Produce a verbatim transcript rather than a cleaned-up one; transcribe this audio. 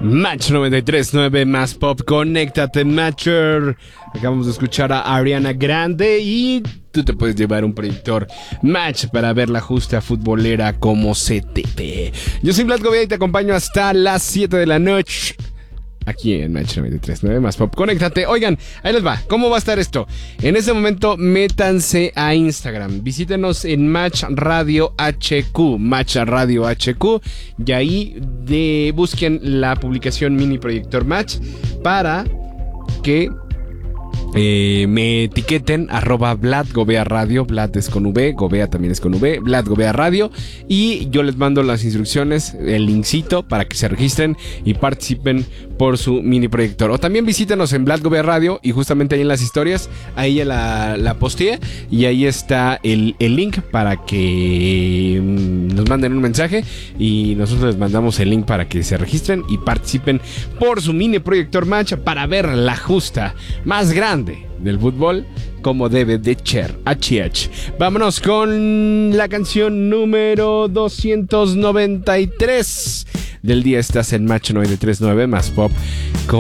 Match noventa y tres punto nueve más pop, conéctate Matcher. Acabamos de escuchar a Ariana Grande y tú te puedes llevar un proyector Match para ver la justa futbolera como se te ve. Yo soy Vlad Govea y te acompaño hasta las siete de la noche aquí en Match noventa y tres punto nueve más pop, conéctate. Oigan, ahí les va, ¿cómo va a estar esto? En este momento, métanse a Instagram, visítenos en Match Radio H Q, Match Radio H Q, y ahí de, busquen la publicación Mini Proyector Match para que Eh, me etiqueten arroba Vlad Govea Radio. Vlad es con V, Govea también es con V, Vlad Govea Radio, y yo les mando las instrucciones, el linkcito para que se registren y participen por su mini proyector. O también visítenos en Vlad Govea Radio y justamente ahí en las historias, ahí ya la, la posteé y ahí está el, el link para que nos manden un mensaje y nosotros les mandamos el link para que se registren y participen por su mini proyector Match para ver la justa más grande del fútbol como debe de ser. H H. Vámonos con la canción número doscientos noventa y tres del día. Estás en Match noventa y tres punto nueve más pop.